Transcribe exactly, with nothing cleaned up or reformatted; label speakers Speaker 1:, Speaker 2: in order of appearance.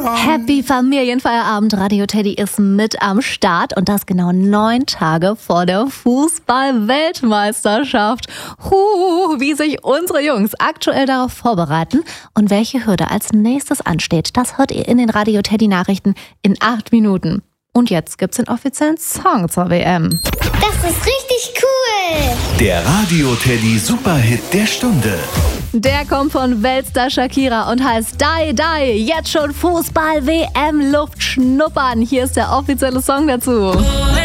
Speaker 1: Happy Familienfeierabend. Radio Teddy ist mit am Start und das genau neun Tage vor der Fußball-Weltmeisterschaft. Huh, wie sich unsere Jungs aktuell darauf vorbereiten und welche Hürde als nächstes ansteht, das hört ihr in den Radio Teddy Nachrichten in acht Minuten. Und jetzt gibt's den offiziellen Song zur W M.
Speaker 2: Das ist richtig cool!
Speaker 3: Der Radio Teddy Superhit der Stunde.
Speaker 1: Der kommt von Weltstar Shakira und heißt Die Die. Jetzt schon Fußball-W M-Luft schnuppern. Hier ist der offizielle Song dazu.